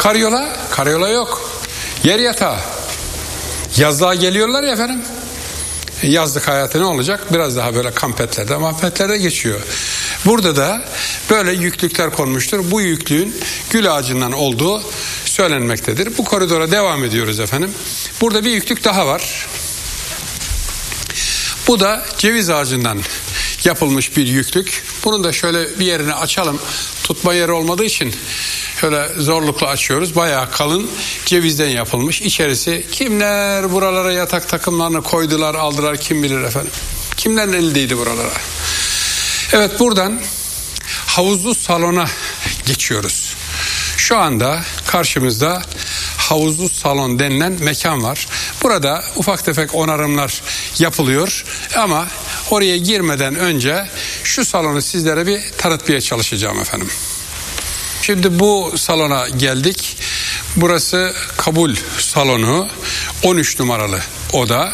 Karyola yok. Yer yatağı. Yazlığa geliyorlar ya efendim. Yazlık hayatı ne olacak? Biraz daha böyle kampetlerde geçiyor. Burada da böyle yüklükler konmuştur. Bu yüklüğün gül ağacından olduğu söylenmektedir. Bu koridora devam ediyoruz efendim. Burada bir yüklük daha var. Bu da ceviz ağacından yapılmış bir yüklük. Bunu da şöyle bir yerini açalım. Tutma yeri olmadığı için şöyle zorlukla açıyoruz. Bayağı kalın cevizden yapılmış. İçerisi kimler buralara yatak takımlarını koydular, aldılar kim bilir efendim. Kimlerin elindeydi buralara. Evet, buradan havuzlu salona geçiyoruz. Şu anda karşımızda havuzlu salon denilen mekan var. Burada ufak tefek onarımlar yapılıyor ama oraya girmeden önce şu salonu sizlere bir tanıtmaya çalışacağım efendim. Şimdi bu salona geldik. Burası kabul salonu, 13 numaralı oda.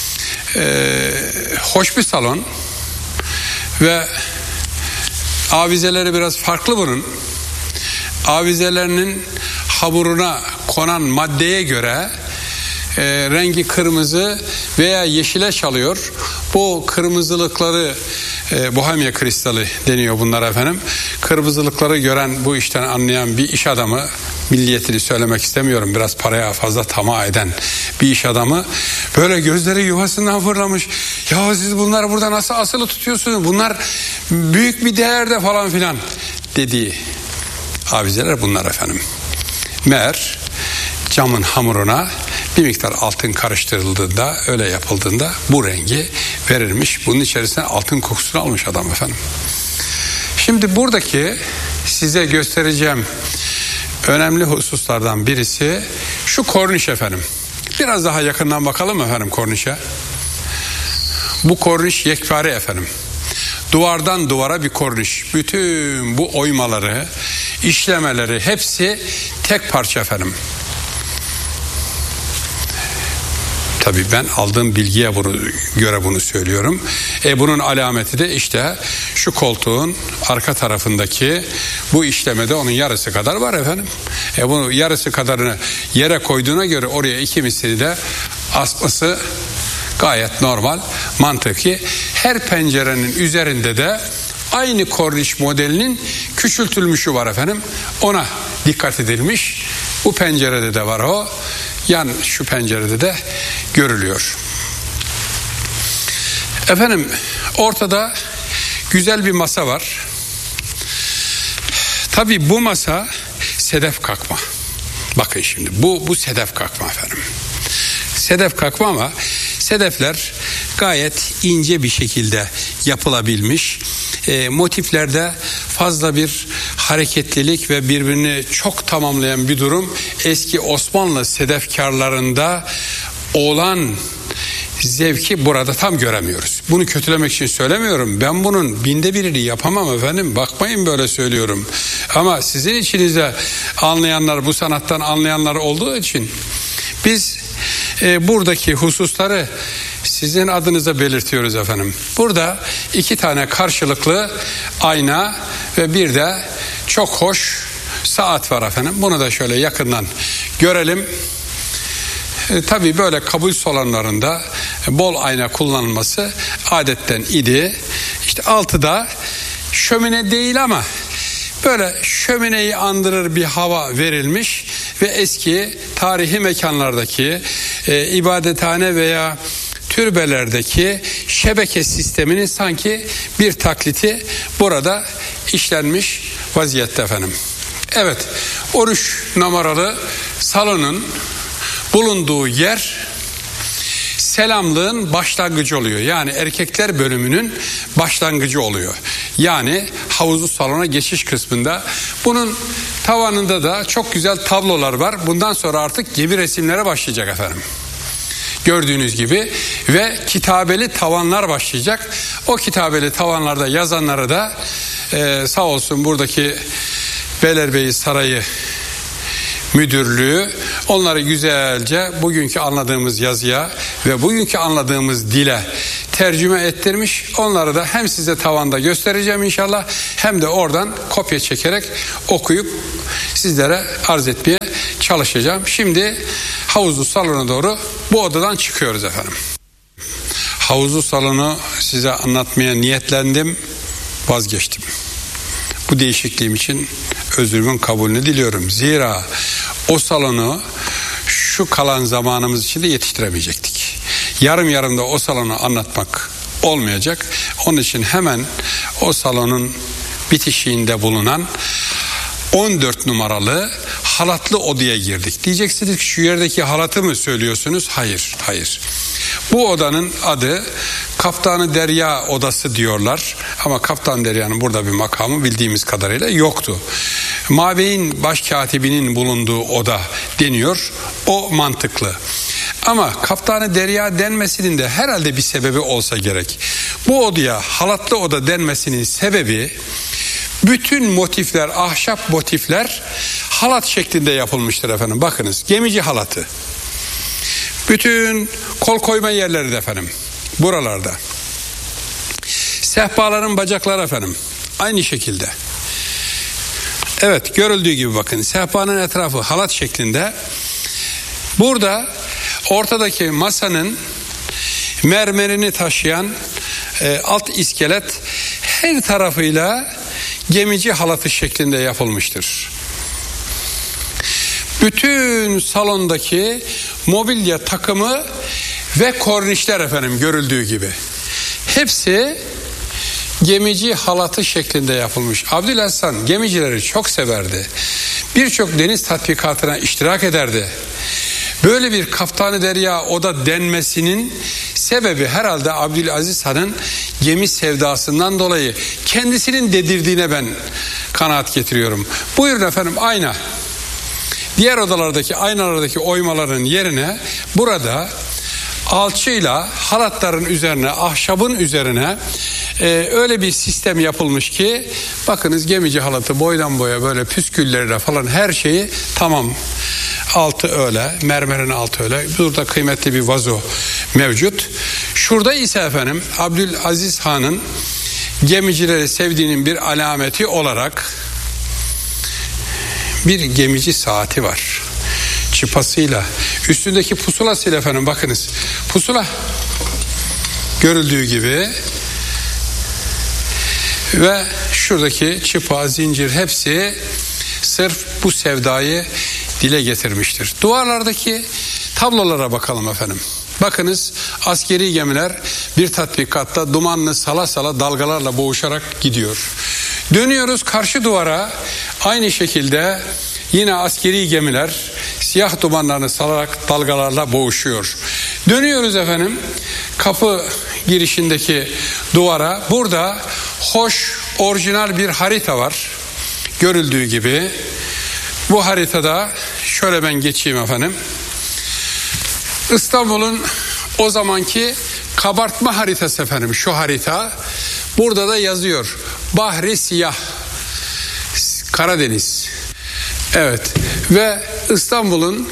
Hoş bir salon ve avizeleri biraz farklı bunun. Avizelerinin hamuruna konan maddeye göre rengi kırmızı veya yeşile çalıyor. Bu kırmızılıkları Bohemia kristali deniyor bunlar efendim. Kırmızılıkları gören, bu işten anlayan bir iş adamı, milliyetini söylemek istemiyorum, biraz paraya fazla tamah eden bir iş adamı böyle gözleri yuvasından fırlamış. Ya siz bunları burada nasıl asılı tutuyorsunuz? Bunlar büyük bir değerde falan filan dediği avizeler bunlar efendim. Meğer camın hamuruna bir miktar altın karıştırıldığında, öyle yapıldığında bu rengi verilmiş. Bunun içerisine altın kokusunu almış adam efendim. Şimdi buradaki size göstereceğim önemli hususlardan birisi şu korniş efendim. Biraz daha yakından bakalım efendim kornişe. Bu korniş yekpare efendim. Duvardan duvara bir korniş. Bütün bu oymaları, işlemeleri hepsi tek parça efendim. Tabii ben aldığım bilgiye göre bunu söylüyorum. Bunun alameti de işte şu koltuğun arka tarafındaki bu işlemede onun yarısı kadar var efendim. Bunu yarısı kadarını yere koyduğuna göre oraya iki misli de asması gayet normal, mantıki. Her pencerenin üzerinde de aynı korniş modelinin küçültülmüşü var efendim. Ona dikkat edilmiş. Bu pencerede de var o. Yan şu pencerede de görülüyor. Efendim ortada güzel bir masa var. Tabii bu masa sedef kakma. Bakın şimdi bu sedef kakma efendim. Sedef kakma ama sedefler gayet ince bir şekilde yapılabilmiş. Motiflerde fazla bir hareketlilik ve birbirini çok tamamlayan bir durum eski Osmanlı sedefkarlarında olan zevki burada tam göremiyoruz. Bunu kötülemek için söylemiyorum. Ben bunun binde birini yapamam efendim. Bakmayın böyle söylüyorum. Ama sizin içinizde anlayanlar, bu sanattan anlayanlar olduğu için biz buradaki hususları sizin adınıza belirtiyoruz efendim. Burada iki tane karşılıklı ayna ve bir de çok hoş saat var efendim. Bunu da şöyle yakından görelim. Tabii böyle kabul salonlarında bol ayna kullanılması adetten idi. İşte altıda şömine değil ama böyle şömineyi andırır bir hava verilmiş ve eski tarihi mekanlardaki ibadethane veya türbelerdeki şebeke sisteminin sanki bir taklidi burada işlenmiş vaziyette efendim. Evet, 13 numaralı salonun bulunduğu yer selamlığın başlangıcı oluyor. Yani erkekler bölümünün başlangıcı oluyor. Yani havuzlu salona geçiş kısmında. Bunun tavanında da çok güzel tablolar var. Bundan sonra artık gemi resimlere başlayacak efendim. Gördüğünüz gibi ve kitabeli tavanlar başlayacak. O kitabeli tavanlarda yazanlara da sağ olsun buradaki Beylerbeyi Sarayı Müdürlüğü onları güzelce bugünkü anladığımız yazıya ve bugünkü anladığımız dile tercüme ettirmiş. Onları da hem size tavanda göstereceğim inşallah hem de oradan kopya çekerek okuyup sizlere arz etmeye çalışacağım. Şimdi havuzlu salona doğru bu odadan çıkıyoruz efendim. Havuzlu salonu size anlatmaya niyetlendim, vazgeçtim. Bu değişikliğim için özrümün kabulünü diliyorum. Zira o salonu şu kalan zamanımız içinde yetiştiremeyecektik. Yarım yarım da o salonu anlatmak olmayacak. Onun için hemen o salonun bitişiğinde bulunan 14 numaralı halatlı odaya girdik. Diyeceksiniz ki şu yerdeki halatı mı söylüyorsunuz? Hayır, hayır. Bu odanın adı Kaptanı Derya Odası diyorlar. Ama Kaptan Derya'nın burada bir makamı bildiğimiz kadarıyla yoktu. Mabeyin başkatibinin bulunduğu oda deniyor. O mantıklı. Ama Kaptanı Derya denmesinin de herhalde bir sebebi olsa gerek. Bu odaya halatlı oda denmesinin sebebi, bütün motifler, ahşap motifler halat şeklinde yapılmıştır efendim. Bakınız, gemici halatı. Bütün kol koyma yerleri de efendim buralarda. Sehpaların bacakları efendim aynı şekilde. Evet, görüldüğü gibi bakın, sehpanın etrafı halat şeklinde. Burada ortadaki masanın mermerini taşıyan alt iskelet her tarafıyla gemici halatı şeklinde yapılmıştır. Bütün salondaki mobilya takımı ve kornişler efendim görüldüğü gibi. Hepsi gemici halatı şeklinde yapılmış. Abdülhasan gemicileri çok severdi. Birçok deniz tatbikatına iştirak ederdi. Böyle bir Kaptanı Derya oda denmesinin sebebi herhalde Abdülaziz Han'ın gemi sevdasından dolayı kendisinin dedirdiğine ben kanaat getiriyorum. Buyurun efendim, ayna. Diğer odalardaki aynalardaki oymaların yerine burada alçıyla halatların üzerine, ahşabın üzerine öyle bir sistem yapılmış ki bakınız, gemici halatı boydan boya böyle püskülleriyle falan her şeyi tamam. Altı öyle, mermerin altı öyle. Burada kıymetli bir vazo mevcut. Şurada ise efendim Abdülaziz Han'ın gemicileri sevdiğinin bir alameti olarak bir gemici saati var. Çıpasıyla, üstündeki pusulasıyla efendim bakınız. Pusula görüldüğü gibi ve şuradaki çıpa, zincir hepsi sırf bu sevdayı dile getirmiştir. Duvarlardaki tablolara bakalım efendim. Bakınız, askeri gemiler bir tatbikatta dumanlı sala sala dalgalarla boğuşarak gidiyor. Dönüyoruz karşı duvara, aynı şekilde yine askeri gemiler siyah dumanlarını salarak dalgalarla boğuşuyor. Dönüyoruz efendim kapı girişindeki duvara. Burada hoş, orijinal bir harita var. Görüldüğü gibi. Bu haritada şöyle ben geçeyim efendim. İstanbul'un o zamanki kabartma haritası efendim, şu harita. Burada da yazıyor. Bahri Siyah, Karadeniz. Evet, ve İstanbul'un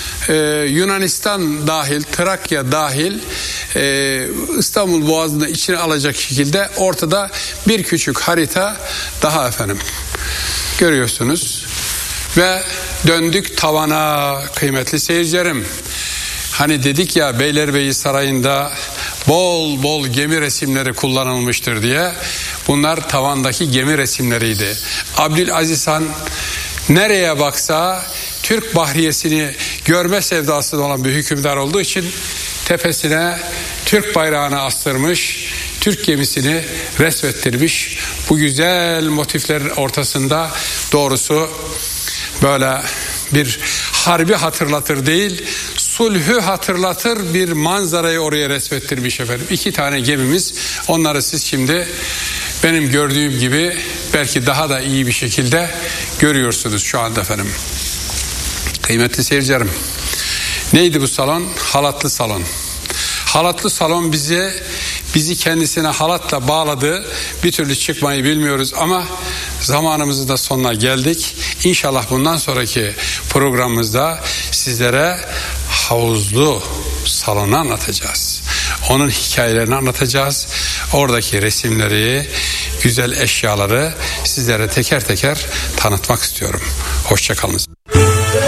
Yunanistan dahil, Trakya dahil İstanbul Boğazı'nı içine alacak şekilde ortada bir küçük harita daha efendim. Görüyorsunuz. Ve döndük tavana kıymetli seyircilerim. Hani dedik ya, Beylerbeyi Sarayı'nda bol bol gemi resimleri kullanılmıştır diye. Bunlar tavandaki gemi resimleriydi. Abdülaziz Han nereye baksa Türk bahriyesini görme sevdası olan bir hükümdar olduğu için tepesine Türk bayrağını astırmış, Türk gemisini resmettirmiş. Bu güzel motiflerin ortasında doğrusu böyle bir harbi hatırlatır değil, sulhü hatırlatır bir manzarayı oraya resmettirmiş efendim. 2 tane gemimiz, onları siz şimdi benim gördüğüm gibi belki daha da iyi bir şekilde görüyorsunuz şu anda efendim. Kıymetli seyircilerim, neydi bu salon? Halatlı salon. Halatlı salon bizi kendisine halatla bağladı. Bir türlü çıkmayı bilmiyoruz ama zamanımızın da sonuna geldik. İnşallah bundan sonraki programımızda sizlere havuzlu salonu anlatacağız. Onun hikayelerini anlatacağız. Oradaki resimleri, güzel eşyaları sizlere teker teker tanıtmak istiyorum. Hoşça kalın.